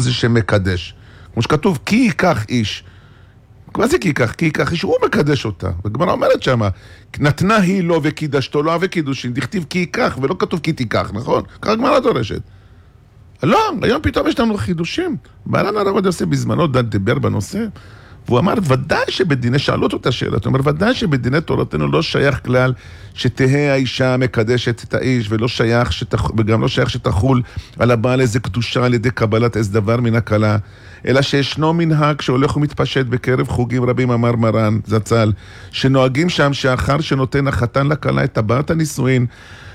זה שמקדש. כמו שכתוב, כי ייקח איש. מה זה כי ייקח איש? הוא מקדש אותה. הגמרא אומרת שמה, נתנה היא לו וקידשתו לו וקידושין, דכתיב כי ייקח, ולא כתוב כי תיקח, נכון? כך הגמרא דורשת. לא, היום פתאום יש לנו חידושים. בעלן הרב עובדיה יוסף בזמנו דיבר בנושא, והוא אמר, ודאי שבדיני, שאלו אותו את השאלה, הוא אומר, ודאי שבדיני תורתנו לא שייך כלל שתהא האישה מקדשת את האיש, וגם לא שייך שתחול על הבעל איזה קדושה על ידי קבלת איזה דבר מן הכלה, אלא שישנו מנהג שהולך ומתפשט בקרב חוגים רבים, אמר מרן זצ"ל, שנוהגים שם שאחר שנותן החתן לכלה את טבעת הנישואין,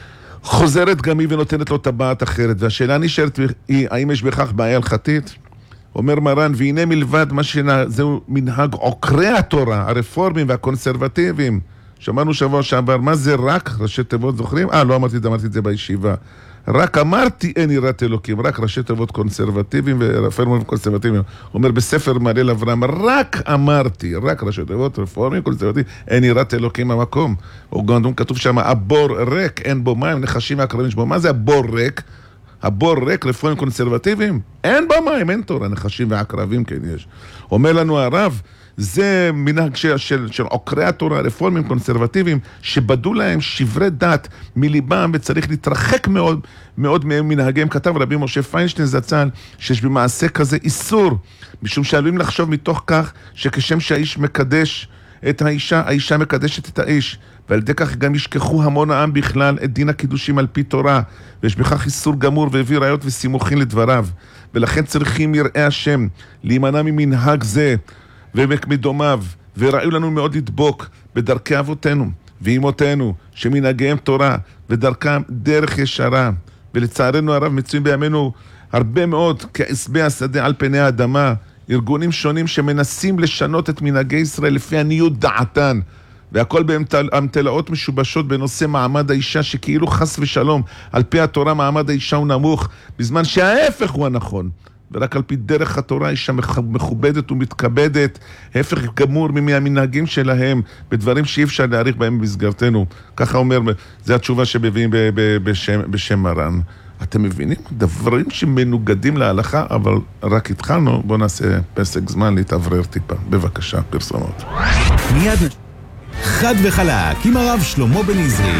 חוזרת גם היא ונותנת לו טבעת אחרת, והשאלה נשארת היא, האם יש בכך בעיה הלכתית? אומר מרן, והנה מלבד מה זהו מנהג עוקרי התורה, הרפורמים והקונסרבטיביים. שמענו שבוע שעבר, מה זה רק? ראשי תיבות זוכרים? לא אמרתי את זה בישיבה. רק אמרתי אין יראת אלוקים, רק ראשי תיבות קונסרבטיביים ורפורמים וקונסרבטיביים. אומר בספר מראה לאברהם, רק אמרתי, רק ראשי תיבות רפורמים וקונסרבטיביים, אין יראת אלוקים במקום. או גם כתוב שם, הבור ריק, אין בו מים, נחשים והקרבים שבו. מה זה הבור ריק? הבור ריק, רפורמים קונסרבטיביים? אין בו מים, אין תורה, נחשים והקרבים כן יש. אומר לנו הרב, זה מנהג של עוקרי התורה, רפורמים קונסרבטיביים, שבדו להם שברי דת מליבם, וצריך להתרחק מאוד, מאוד מהם מנהגיהם. כתב רבי משה פיינשטיין זצ"ל, שיש במעשה כזה איסור, משום שעלולים לחשוב מתוך כך, שכשם שהאיש מקדש את האישה, האישה מקדשת את האיש, ועל ידי כך גם ישכחו המון העם בכלל את דין הקידושים על פי תורה, ויש בכך איסור גמור והביא ראיות וסימוכין לדבריו, ולכן צריכים יראי השם להימנע ממנהג זה ומדומיו, וראו לנו מאוד לדבוק בדרכי אבותינו ואימותינו, שמנהגיהם תורה ודרכם דרך ישרה, ולצערנו הרב מצויים בימינו הרבה מאוד כעשבי השדה על פני האדמה, ארגונים שונים שמנסים לשנות את מנהגי ישראל לפי עניות דעתן, והכל באמתלאות משובשות בנושא מעמד האישה, שכאילו חס ושלום על פי התורה מעמד האישה הוא נמוך, בזמן שההפך הוא הנכון, ורק על פי דרך התורה אישה מכובדת ומתכבדת, ההפך גמור מהמנהגים שלהם בדברים שאי אפשר להעריך בהם במסגרתנו. ככה אומר, זה התשובה שמביאים בשם מרן. אתם מבינים? דברים שמנוגדים להלכה, אבל רק התחלנו, בואו נעשה פסק זמן להתעברר טיפה. בבקשה, פרסומות. מיד חד וחלק עם הרב שלמה בן עזרי.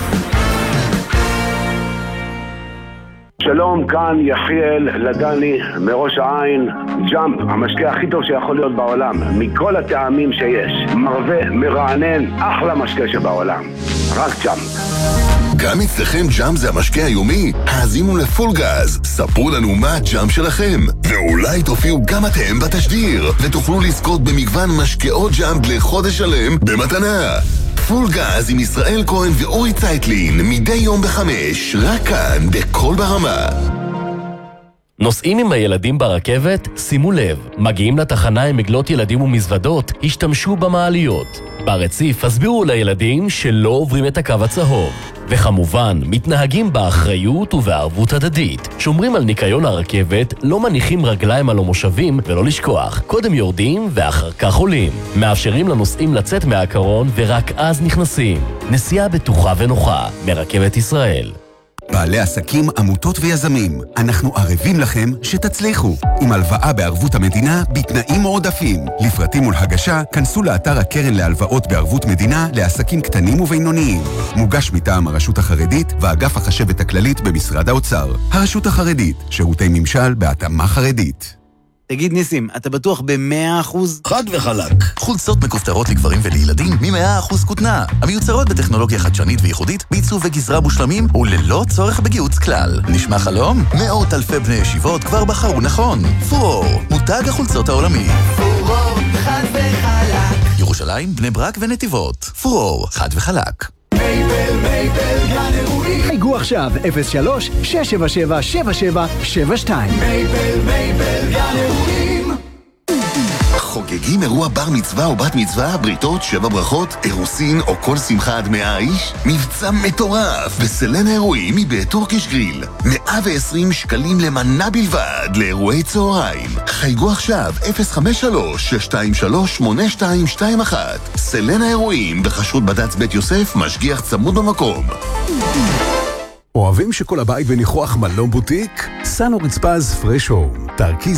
שלום, כאן יחיאל לדני מראש העין. ג'אמפ, המשקה הכי טוב שיכול להיות בעולם, מכל הטעמים שיש, מרווה, מרענן, אחלה משקה שבעולם, רק ג'אמפ. גם אצלכם ג'אמפ זה המשקה היומי? האזינו לפול גז, ספרו לנו מה הג'אמפ שלכם, ואולי תופיעו גם אתם בתשדיר, ותוכלו לזכות במגוון משקאות ג'אמפ לחודש שלם במתנה. פול גז עם ישראל כהן ואורי צייטלין, מדי יום ב5, רק כאן בכל ברמה. נוסעים עם הילדים ברכבת? שימו לב, מגיעים לתחנה עם מגלות ילדים ומזוודות, השתמשו במעליות. ברציף הסבירו לילדים שלא עוברים את הקו הצהוב. וכמובן, מתנהגים באחריות ובערבות הדדית. שומרים על ניקיון הרכבת, לא מניחים רגליים על המושבים, ולא לשכוח, קודם יורדים ואחר כך עולים. מאפשרים לנוסעים לצאת מהקרון ורק אז נכנסים. נסיעה בטוחה ונוחה, מרכבת ישראל. בעלי עסקים, עמותות ויזמים, אנחנו ערבים לכם שתצליחו. עם הלוואה בערבות המדינה בתנאים מועדפים. לפרטים ולהגשה, כנסו לאתר הקרן להלוואות בערבות מדינה לעסקים קטנים ובינוניים. מוגש מטעם הרשות החרדית ואגף החשבת הכללית במשרד האוצר. הרשות החרדית, שירותי ממשל בהתאמה חרדית. תגיד ניסים, אתה בטוח ב100%? חד וחלק. חולצות מכופתרות לגברים ולילדים מ100% כותנה. המיוצרות בטכנולוגיה חדשנית וייחודית, בעיצוב וגזרה מושלמים וללא צורך בגיוץ כלל. נשמע חלום? מאות אלפי בני ישיבות כבר בחרו נכון. פורור, מותג החולצות העולמי. פורור, חד וחלק. ירושלים, בני ברק ונתיבות. פורור, חד וחלק. מייבל, גן אירועים. חייגו עכשיו 03-677-7772. מייבל, גן אירועים. חוגגים אירוע בר מצווה או בת מצווה, בריתות, 7 ברכות, אירוסין או כל שמחה עד 100 איש? מבצע מטורף בסלנה אירועים מבית טורקיש גריל. 120 שקלים למנה בלבד לאירועי צהריים. חייגו עכשיו 053-623-8221. סלנה אירועים בחשרות בד"ץ בית יוסף, משגיח צמוד במקום. אוהבים שכל הבית בניחוח מלון בוטיק? סנו רצפז פרש הום, תרכיז